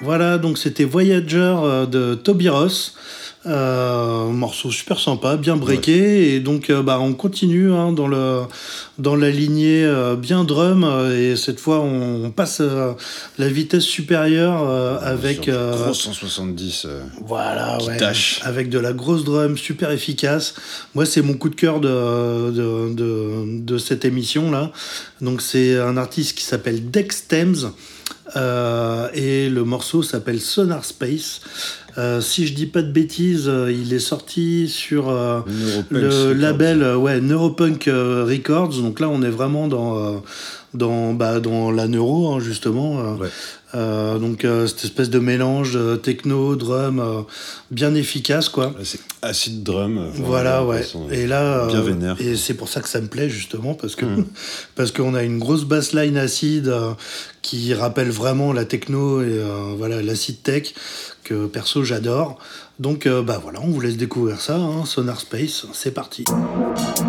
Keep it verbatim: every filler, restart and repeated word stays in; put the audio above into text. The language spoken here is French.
Voilà, donc c'était Voyager euh, de Toby Ross. Euh, morceau super sympa, bien breaké, ouais. Et donc euh, bah on continue hein, dans le dans la lignée euh, bien drum euh, et cette fois on, on passe euh, la vitesse supérieure euh, avec euh, gros cent soixante-dix euh, voilà qui ouais, tâche. avec de la grosse drum super efficace. Moi c'est mon coup de cœur de de, de, de cette émission là. Donc c'est un artiste qui s'appelle Dex Thames. Euh, et le morceau s'appelle Sonar Space. Euh, si je dis pas de bêtises, euh, il est sorti sur euh, le label euh, ouais, Neuropunk euh, Records. Donc là, on est vraiment dans, euh, dans, bah, dans la neuro, hein, justement. Euh, ouais. euh, donc euh, cette espèce de mélange de techno, drum, euh, bien efficace, quoi. C'est acid drum. Voilà, ouais. Et là, bien vénère. Euh, et c'est pour ça que ça me plaît justement parce que mmh. parce qu'on a une grosse bassline acide euh, qui rappelle vraiment la techno et euh, voilà l'acid tech que perso j'adore. Donc euh, bah voilà, on vous laisse découvrir ça. Hein, Sonar Space, c'est parti.